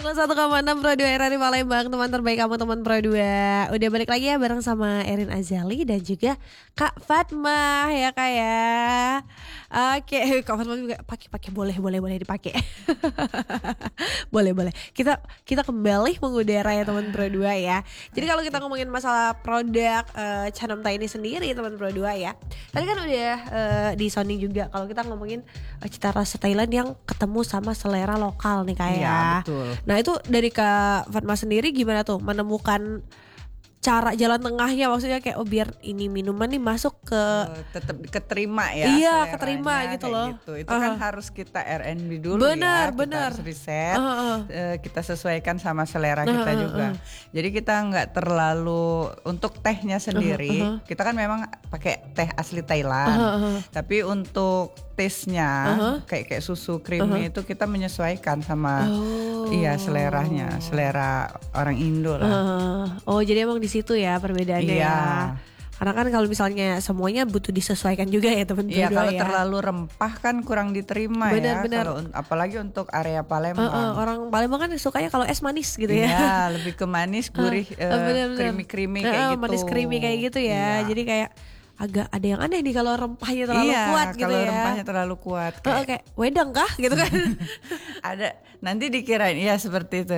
101,6 Pro 2 RRI Palembang, teman terbaik kamu, teman Pro 2. Udah balik lagi ya bareng sama Erin Azali dan juga Kak Fatma ya Kak ya. Oke, Kak Fatma juga pakai boleh dipakai. boleh. Kita kembali mengudara ya teman Pro 2 ya. Jadi kalau kita ngomongin masalah produk Chanamta ini sendiri teman Pro 2 ya. Tadi kan udah disounding juga kalau kita ngomongin cita rasa Thailand yang ketemu sama selera lokal nih Kak ya. Iya, betul. Nah itu dari Kak Fatma sendiri gimana tuh menemukan cara jalan tengahnya, maksudnya kayak biar ini minuman nih masuk ke tetap keterima ya. Iya, keterima gitu loh. Gitu. Itu kan harus kita R&D dulu bener. Kita harus riset, kita sesuaikan sama selera kita juga. Jadi kita nggak terlalu untuk tehnya sendiri, kita kan memang pakai teh asli Thailand. Tapi untuk taste-nya kayak susu creamy itu kita menyesuaikan sama seleranya, selera orang Indo lah. Oh jadi emang di situ ya perbedaannya ya. Karena kan kalau misalnya semuanya butuh disesuaikan juga ya teman-teman. Iya, kalau ya. terlalu rempah kan kurang diterima bener. Kalau apalagi untuk area Palembang. Orang Palembang kan sukanya kalau es manis gitu ya. Iya, lebih ke manis, gurih, creamy kayak gitu. Manis creamy kayak gitu ya. Jadi kayak agak ada yang aneh nih kalau rempahnya terlalu kuat gitu ya. Kalau rempahnya terlalu kuat. Kayak wedang kah gitu kan. Ada nanti dikirain seperti itu.